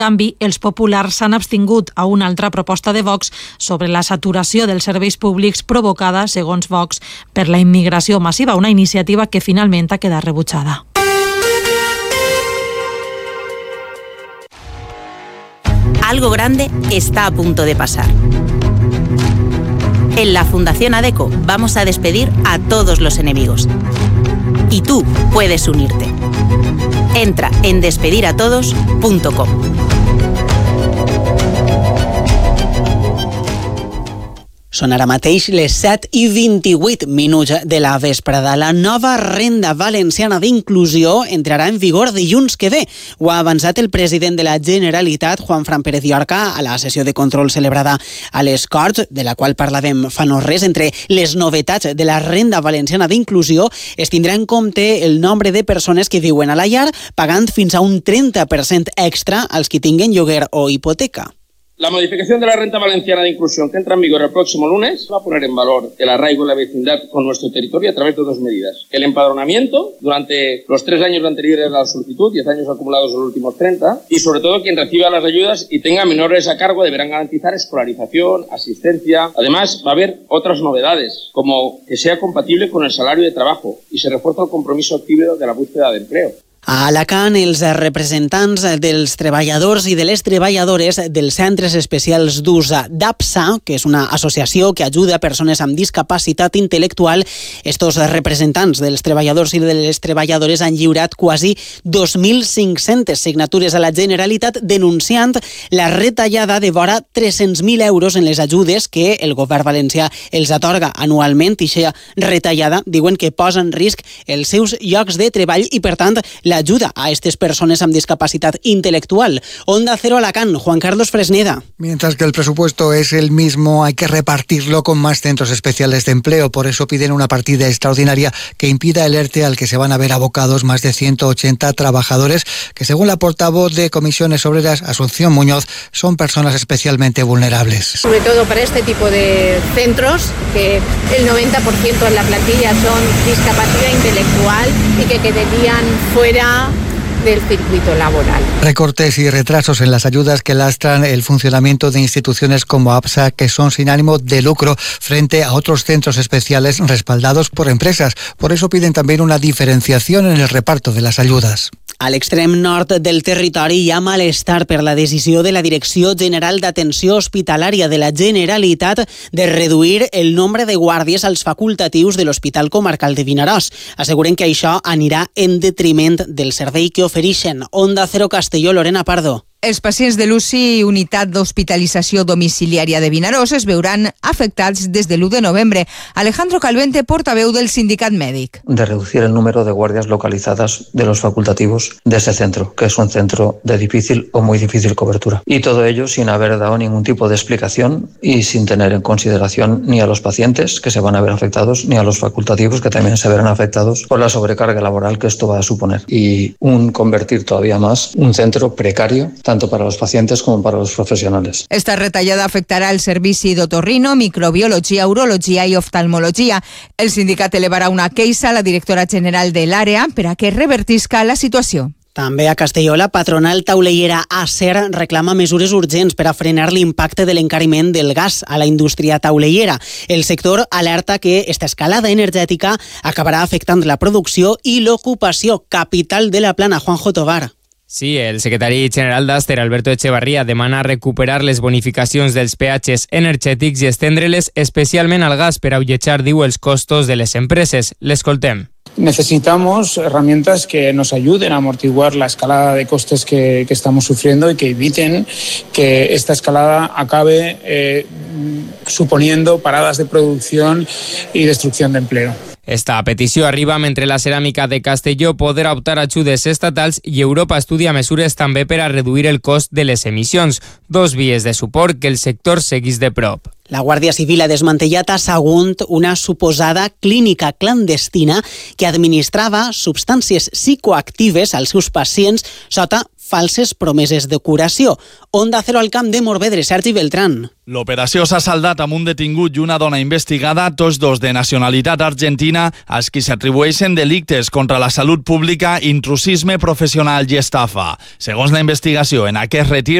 canvi, els populars s'han abstingut a una altra proposta de Vox sobre la saturació dels serveis públics provocada, segons Vox, per la immigració massiva, una iniciativa que finalment ha quedat rebutjada. Algo grande está a punto de pasar. En la Fundación ADECO vamos a despedir a todos los enemigos. Y tú puedes unirte. Entra en despediratodos.com. Són ara mateix les 7:28 de la vesprada. La nova renda valenciana d'inclusió entrarà en vigor dilluns que ve. Ho ha avançat el president de la Generalitat, Juanfran Pérez Llorca, a la sessió de control celebrada a les Corts, de la qual parlàvem fa no res. Entre les novetats de la renda valenciana d'inclusió es tindrà en compte el nombre de persones que viuen a la llar, pagant fins a un 30% extra als que tinguen lloguer o hipoteca. La modificación de la renta valenciana de inclusión que entra en vigor el próximo lunes va a poner en valor el arraigo y la vecindad con nuestro territorio a través de dos medidas. El empadronamiento durante los 3 años anteriores a la solicitud, 10 años acumulados en los últimos 30, y sobre todo quien reciba las ayudas y tenga menores a cargo deberán garantizar escolarización, asistencia. Además, va a haber otras novedades, como que sea compatible con el salario de trabajo y se refuerza el compromiso activo de la búsqueda de empleo. A Alacant, els representants dels treballadors i de les treballadores dels centres especials d'ús d'APSA, que és una associació que ajuda persones amb discapacitat intel·lectual, estos representants dels treballadors i de les treballadores han lliurat quasi 2.500 signatures a la Generalitat denunciant la retallada de vora 300.000 euros en les ajudes que el govern valencià els atorga anualment. I aquesta retallada diuen que posa en risc els seus llocs de treball i, per tant, l'ajuda a estas personas amb discapacidad intelectual. Onda Cero Alacant, Juan Carlos Fresneda. Mientras que el presupuesto es el mismo, hay que repartirlo con más centros especiales de empleo. Por eso piden una partida extraordinaria que impida el ERTE al que se van a ver abocados más de 180 trabajadores que, según la portavoz de Comisiones Obreras, Asunción Muñoz, son personas especialmente vulnerables. Sobre todo para este tipo de centros, que el 90% de la plantilla son discapacidad intelectual y que quedarían fuera del circuito laboral. Recortes y retrasos en las ayudas que lastran el funcionamiento de instituciones como APSA, que son sin ánimo de lucro, frente a otros centros especiales respaldados por empresas. Por eso piden también una diferenciación en el reparto de las ayudas. A l'extrem nord del territori hi ha malestar per la decisió de la Direcció General d'Atenció Hospitalària de la Generalitat de reduir el nombre de guàrdies als facultatius de l'Hospital Comarcal de Vinaròs. Asseguren que això anirà en detriment del servei que ofereixen. Onda Cero Castelló, Lorena Pardo. Els pacients de l'UCI, Unitat d'Hospitalització Domiciliària de Vinaròs, es veuran afectats des de l'1 de novembre. Alejandro Calvente, portaveu del sindicat mèdic. De reducir el número de guardias localizadas de los facultativos de ese centro, que es un centro de difícil o muy difícil cobertura. Y todo ello sin haber dado ningún tipo de explicación y sin tener en consideración ni a los pacientes que se van a ver afectados, ni a los facultativos que también se verán afectados por la sobrecarga laboral que esto va a suponer. Y convertir todavía más un centro precario, tanto para los pacientes como para los profesionales. Esta retallada afectarà el servici d'otorrino, microbiologia, urologia i oftalmologia. El sindicat elevarà una queixa a la directora general de l'àrea per a que revertisca la situació. També a Castelló, la patronal taulellera Acer reclama mesures urgents per a frenar l'impacte de l'encariment del gas a la indústria taulellera. El sector alerta que esta escalada energètica acabarà afectant la producció i l'ocupació. Capital de la Plana, Juanjo Tovar. Sí, el secretari general d'Aster, Alberto Echevarría, demana recuperar les bonificacions dels peatges energètics i estendre-les especialment al gas per alleujar, diu, els costos de les empreses. L'escoltem. Necesitamos herramientas que nos ayuden a amortiguar la escalada de costes que estamos sufriendo y que eviten que esta escalada acabe suponiendo paradas de producción y destrucción de empleo. Esta petició arriba mentre la ceràmica de Castelló podrà optar a ajudes estatals i Europa estudia mesures també per a reduir el cost de les emissions, dos vies de suport que el sector seguís de prop. La Guàrdia Civil ha desmantellat a Sagunt una suposada clínica clandestina que administrava substàncies psicoactives als seus pacients sota falses promeses de curació. Onda Cero al camp de Morvedre, Sergi Beltrán. L'operació s'ha saldat amb un detingut i una dona investigada, tots dos de nacionalitat argentina, als qui s'atribueixen delictes contra la salut pública, intrusisme professional i estafa. Segons la investigació, en aquest retir